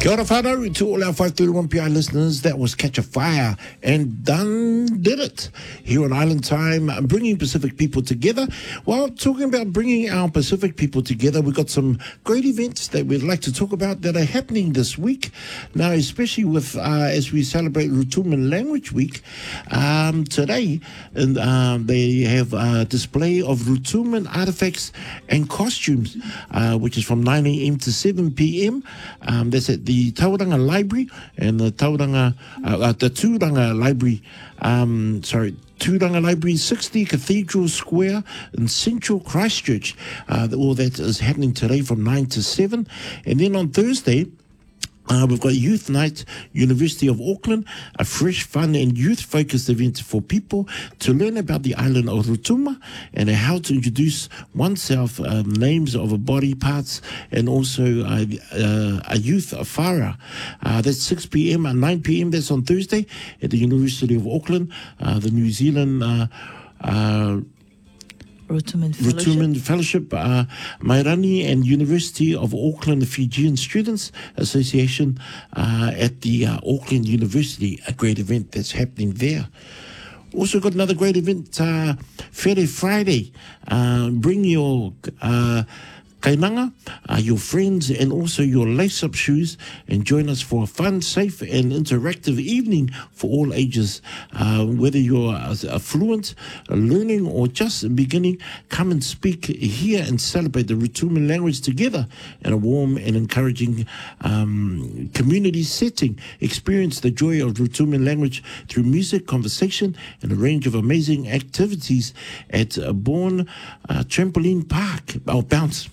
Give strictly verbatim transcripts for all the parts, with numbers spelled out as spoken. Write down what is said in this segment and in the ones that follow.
Kia ora whanau to all our five thirty-one P I listeners. That was Catch a Fire and done did it. Here on Island Time, bringing Pacific people together. Well, talking about bringing our Pacific people together, we've got some great events that we'd like to talk about that are happening this week. Now, especially with uh, as we celebrate Rutuman Language Week, um, today and um, they have a display of Rutuman artifacts and costumes, uh, which is from nine a.m. to seven p.m. Um, that's at the Tauranga Library and the Tauranga, uh, uh, the Tūranga Library, um, sorry, Tūranga Library, sixty Cathedral Square in Central Christchurch. Uh, all that is happening today from nine to seven. And then on Thursday, Uh, we've got Youth Night, University of Auckland, a fresh, fun and youth-focused event for people to learn about the island of Rotuma and how to introduce oneself, uh, names of a body parts, and also uh, uh, a youth a whara. Uh, that's six p.m. and nine p.m. That's on Thursday at the University of Auckland, uh, the New Zealand uh, uh, Rutuman Fellowship, Rutuman Fellowship uh, Mairani and University of Auckland Fijian Students Association uh, at the uh, Auckland University, a great event that's happening there. Also got another great event, uh, Fere Friday. Uh, bring your uh, kainanga, uh, your friends, and also your lace-up shoes, and join us for a fun, safe, and interactive evening for all ages. Uh, whether you're uh, fluent, uh, learning, or just beginning, come and speak here and celebrate the Rutuman language together in a warm and encouraging um, community setting. Experience the joy of Rutuman language through music, conversation, and a range of amazing activities at uh, Bourne uh, Trampoline Park, or Bounce.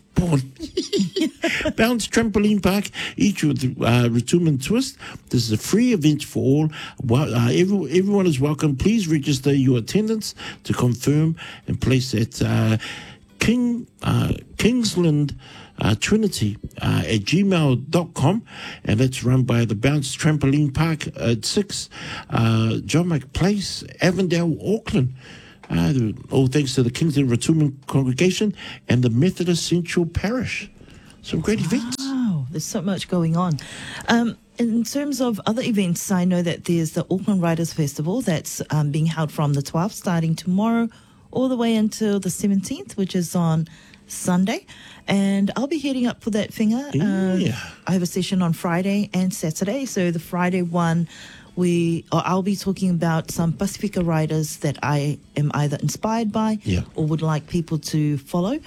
Bounce Trampoline Park, each with uh, Rutuman twist. This is a free event for all. Well, uh, every, everyone is welcome. Please register your attendance to confirm and place at uh, King uh, Kingsland uh, Trinity uh, at gmail dot com, and that's run by the Bounce Trampoline Park at six uh, John McPlace, Avondale, Auckland. Uh, all thanks to the Kingston Rutuman Congregation and the Methodist Central Parish. Some great events. Wow, there's so much going on. Um, in terms of other events, I know that there's the Auckland Writers Festival that's um, being held from the twelfth, starting tomorrow, all the way until the seventeenth, which is on Sunday. And I'll be heading up for that finger. Uh, yeah. I have a session on Friday and Saturday. So the Friday one, we or I'll be talking about some Pacifica writers that I am either inspired by yeah. or would like people to follow,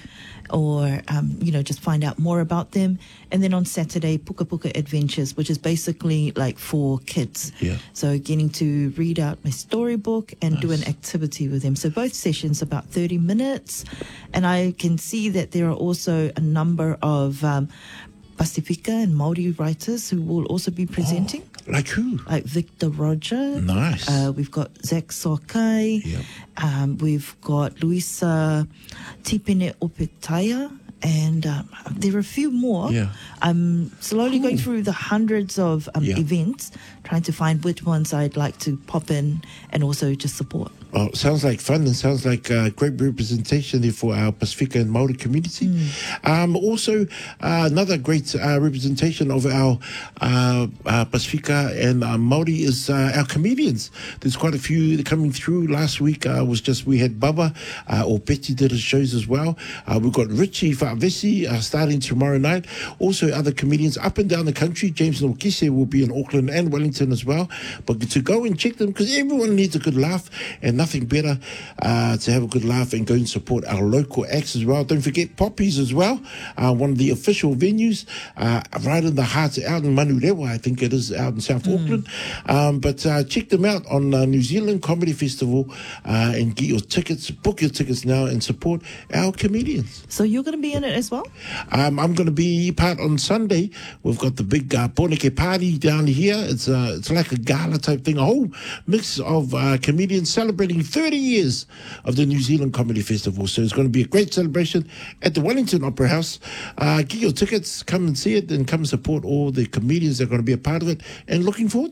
or um, you know, just find out more about them. And then on Saturday, Puka Puka Adventures, which is basically like for kids. Yeah. So getting to read out my storybook and nice. do an activity with them. So both sessions about thirty minutes, and I can see that there are also a number of um, Pacifica and Māori writers who will also be presenting. Oh, like who? Like Victor Roger. Nice. Uh, we've got Zach Sokai. Yep. Um, we've got Luisa Tipene Opetaya. And um, there are a few more. Yeah. I'm slowly Cool. going through the hundreds of um, Yeah. events, trying to find which ones I'd like to pop in and also just support. Oh, sounds like fun and sounds like uh, great representation there for our Pacifica and Māori community. Mm. Um, also, uh, another great uh, representation of our uh, uh, Pacifica and uh, Māori is uh, our comedians. There's quite a few coming through. Last week uh, was just, we had Baba, uh, or Betty did his shows as well. Uh, we've got Richie Fa'avesi uh, starting tomorrow night. Also, other comedians up and down the country. James Nokise will be in Auckland and Wellington as well. But to go and check them, because everyone needs a good laugh, and nothing better uh, to have a good laugh and go and support our local acts as well. Don't forget Poppies as well, uh, one of the official venues uh, right in the heart, out in Manurewa, I think it is, out in South mm. Auckland. Um, but uh, check them out on uh, New Zealand Comedy Festival uh, and get your tickets, book your tickets now and support our comedians. So you're going to be in it as well? Um, I'm going to be part on Sunday. We've got the big uh, Poneke party down here. It's uh, it's like a gala type thing, a whole mix of uh, comedians celebrating thirty years of the New Zealand Comedy Festival. So it's going to be a great celebration at the Wellington Opera House. Uh, get your tickets, come and see it, and come and support all the comedians that are going to be a part of it, and looking forward to it.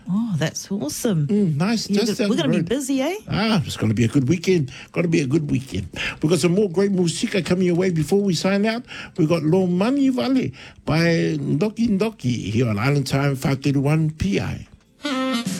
Oh, that's awesome. Mm, nice. You're Just go- down we're the going to be road. busy, eh? Ah, it's going to be a good weekend. Going to be a good weekend. We've got some more great musika coming your way before we sign out. We've got Lo Mani Vale by Ndoki Ndoki here on Island Time five thirty-one P I.